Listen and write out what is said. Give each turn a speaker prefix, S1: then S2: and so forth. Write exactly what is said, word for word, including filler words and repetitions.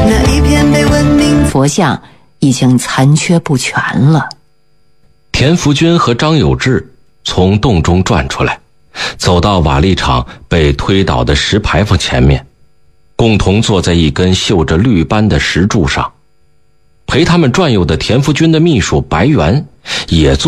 S1: 那一片被文明
S2: 佛像已经残缺不全了。
S3: 田福军和张有志从洞中转出来，走到瓦砾场被推倒的石牌坊前面，共同坐在一根绣着绿斑的石柱上。陪他们转悠的田福军的秘书白元也坐